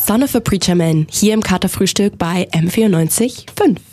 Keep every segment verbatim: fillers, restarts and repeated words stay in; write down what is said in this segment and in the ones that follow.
Son of a Preacher Man, hier im Katerfrühstück bei M vierundneunzig Komma fünf.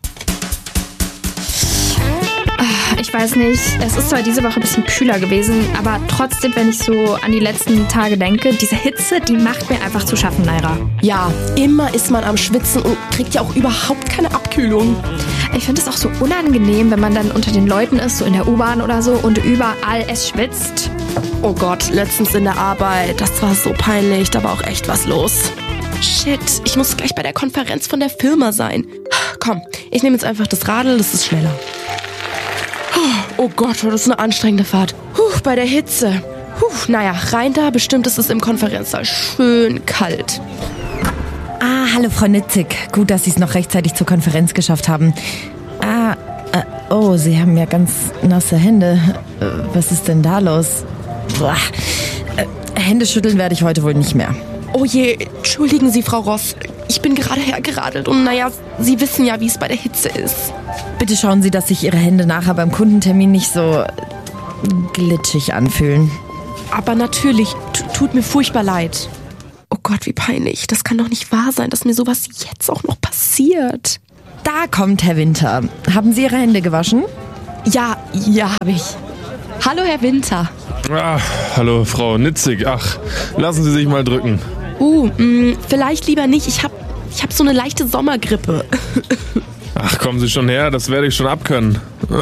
Ich weiß nicht, es ist zwar diese Woche ein bisschen kühler gewesen, aber trotzdem, wenn ich so an die letzten Tage denke, diese Hitze, die macht mir einfach zu schaffen, Naira. Ja, immer ist man am Schwitzen und kriegt ja auch überhaupt keine Abkühlung. Ich finde es auch so unangenehm, wenn man dann unter den Leuten ist, so in der U-Bahn oder so und überall es schwitzt. Oh Gott, letztens in der Arbeit, das war so peinlich, da war auch echt was los. Shit, ich muss gleich bei der Konferenz von der Firma sein. Komm, ich nehme jetzt einfach das Radl, das ist schneller. Oh Gott, das ist eine anstrengende Fahrt. Puh, bei der Hitze. Puh, naja, rein da, bestimmt ist es im Konferenzsaal schön kalt. Ah, hallo Frau Nitzig. Gut, dass Sie es noch rechtzeitig zur Konferenz geschafft haben. Ah, äh, oh, Sie haben ja ganz nasse Hände. Äh, was ist denn da los? Boah. Äh, Hände schütteln werde ich heute wohl nicht mehr. Oh je, entschuldigen Sie, Frau Ross. Ich bin gerade hergeradelt und naja, Sie wissen ja, wie es bei der Hitze ist. Bitte schauen Sie, dass sich Ihre Hände nachher beim Kundentermin nicht so glitschig anfühlen. Aber natürlich, t- tut mir furchtbar leid. Oh Gott, wie peinlich. Das kann doch nicht wahr sein, dass mir sowas jetzt auch noch passiert. Da kommt Herr Winter. Haben Sie Ihre Hände gewaschen? Ja, ja, habe ich. Hallo, Herr Winter. Ah, hallo, Frau Nitzig. Ach, lassen Sie sich mal drücken. Uh, mh, vielleicht lieber nicht. Ich hab, ich hab so eine leichte Sommergrippe. Ach, kommen Sie schon her, das werde ich schon abkönnen.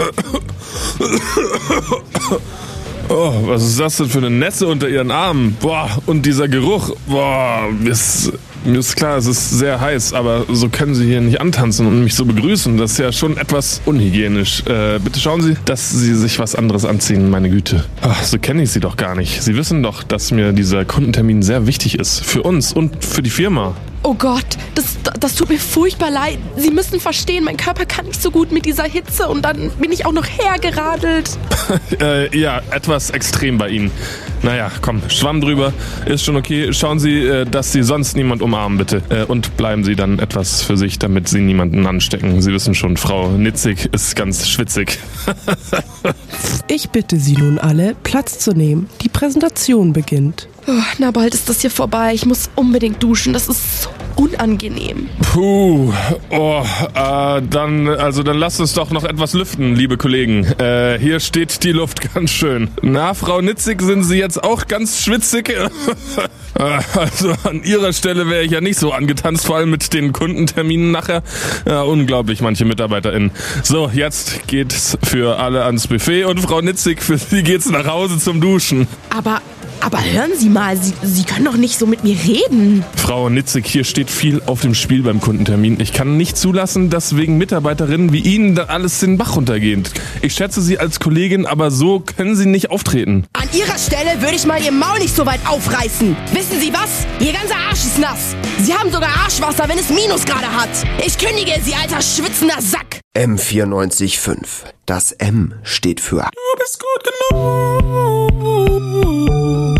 Oh, was ist das denn für eine Nässe unter Ihren Armen? Boah, und dieser Geruch. Boah, mir ist, mir ist klar, es ist sehr heiß, aber so können Sie hier nicht antanzen und mich so begrüßen. Das ist ja schon etwas unhygienisch. Äh, bitte schauen Sie, dass Sie sich was anderes anziehen, meine Güte. Ach, so kenne ich Sie doch gar nicht. Sie wissen doch, dass mir dieser Kundentermin sehr wichtig ist. Für uns und für die Firma. Oh Gott, das, das tut mir furchtbar leid. Sie müssen verstehen, mein Körper kann nicht so gut mit dieser Hitze und dann bin ich auch noch hergeradelt. äh, ja, etwas extrem bei Ihnen. Naja, komm, Schwamm drüber, ist schon okay. Schauen Sie, äh, dass Sie sonst niemand umarmen, bitte. Äh, und bleiben Sie dann etwas für sich, damit Sie niemanden anstecken. Sie wissen schon, Frau Nitzig ist ganz schwitzig. Ich bitte Sie nun alle, Platz zu nehmen. Die Präsentation beginnt. Oh, na, bald ist das hier vorbei. Ich muss unbedingt duschen. Das ist so unangenehm. Puh, oh, äh, dann, also dann lasst uns doch noch etwas lüften, liebe Kollegen. Äh, hier steht die Luft ganz schön. Na, Frau Nitzig, sind Sie jetzt auch ganz schwitzig? Also an Ihrer Stelle wäre ich ja nicht so angetanzt, vor allem mit den Kundenterminen nachher. Ja, unglaublich, manche MitarbeiterInnen. So, jetzt geht's für alle ans Buffet und Frau Nitzig, für Sie geht's nach Hause zum Duschen. Aber... Aber hören Sie mal, Sie, Sie können doch nicht so mit mir reden. Frau Nitzig, hier steht viel auf dem Spiel beim Kundentermin. Ich kann nicht zulassen, dass wegen Mitarbeiterinnen wie Ihnen da alles den Bach runtergeht. Ich schätze Sie als Kollegin, aber so können Sie nicht auftreten. An Ihrer Stelle würde ich mal Ihr Maul nicht so weit aufreißen. Wissen Sie was? Ihr ganzer Arsch ist nass. Sie haben sogar Arschwasser, wenn es Minusgrade hat. Ich kündige Sie, alter schwitzender Sack. M vierundneunzig Komma fünf. Das M steht für... Du bist gut genug.